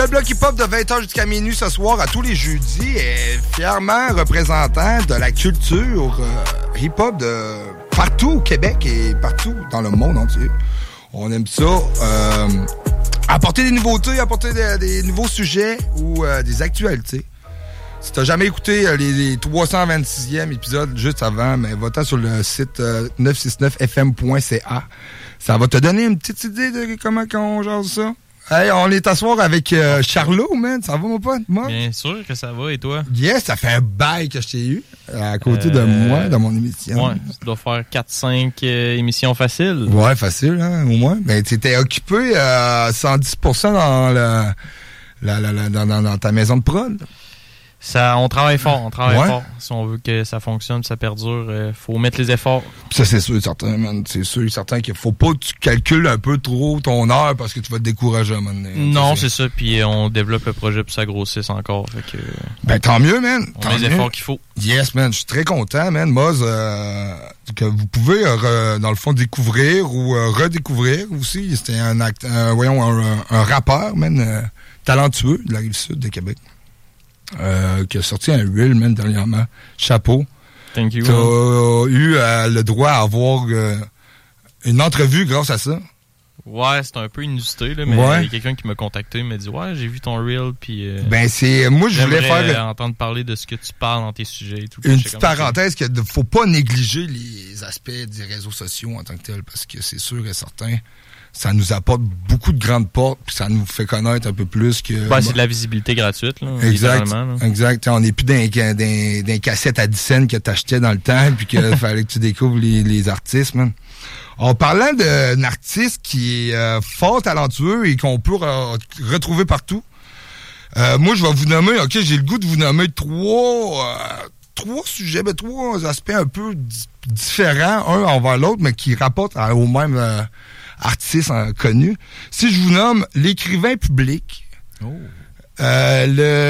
Le bloc hip-hop de 20h jusqu'à minuit ce soir, à tous les jeudis, est fièrement représentant de la culture hip-hop de partout au Québec et partout dans le monde entier. On aime ça. Apporter des nouveautés, apporter des nouveaux sujets ou des actualités. Si t'as jamais écouté les 326e épisodes juste avant, mais va-t'en sur le site 969fm.ca. Ça va te donner une petite idée de comment on jase ça. Hey, on est à soir avec Charlot, man. Ça va, mon pote? Moi? Bien sûr que ça va, et toi? Yes, ça fait un bail que je t'ai eu à côté de moi, dans mon émission. Ouais, tu dois faire 4-5 émissions faciles. Ouais, facile, hein, au moins. Ben, tu étais occupé 110% dans ta maison de prod. Ça, on travaille fort, fort. Si on veut que ça fonctionne, ça perdure, faut mettre les efforts. Ça, c'est sûr et certain, man. C'est sûr et certain qu'il faut pas que tu calcules un peu trop ton heure parce que tu vas te décourager, man. Non, c'est ça. Puis on développe le projet pour que ça grossisse encore. Fait que, ben, tant mieux, man. On met les efforts qu'il faut. Yes, man. Je suis très content, man. Moz, que vous pouvez, dans le fond, découvrir ou redécouvrir aussi. C'était un rappeur, man, talentueux de la Rive-Sud de Québec. Qui a sorti un reel, man, dernièrement. Chapeau. Thank you. T'as eu le droit à avoir une entrevue grâce à ça. Ouais, c'est un peu inusité, là, mais il y a quelqu'un qui m'a contacté, m'a dit « Ouais, j'ai vu ton reel, puis ben, c'est... Moi, je voulais faire... entendre parler de ce que tu parles dans tes sujets et tout. » Une petite parenthèse, qu'il ne faut pas négliger les aspects des réseaux sociaux en tant que tel, parce que c'est sûr et certain... Ça nous apporte beaucoup de grandes portes, puis ça nous fait connaître un peu plus que... Ben, c'est de la visibilité gratuite, là, exact, littéralement. Là. Exact. On n'est plus d'un cassette à 10 cents que t'achetais dans le temps, puis qu'il fallait que tu découvres les artistes, man. En parlant d'un artiste qui est fort talentueux et qu'on peut retrouver partout, moi, je vais vous nommer... OK, j'ai le goût de vous nommer trois sujets, mais trois aspects un peu différents, un envers l'autre, mais qui rapportent au même... artiste connu. Si je vous nomme l'écrivain public, le